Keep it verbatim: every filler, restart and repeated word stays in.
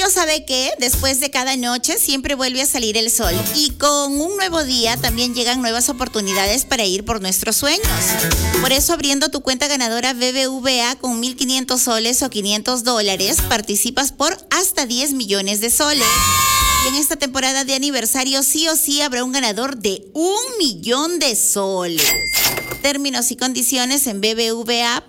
niño sabe que después de cada noche siempre vuelve a salir el sol y con un nuevo día también llegan nuevas oportunidades para ir por nuestros sueños. Por eso, abriendo tu cuenta ganadora B B V A con mil quinientos soles o quinientos dólares, participas por hasta diez millones de soles. Y en esta temporada de aniversario sí o sí habrá un ganador de un millón de soles. Términos y condiciones en b b v a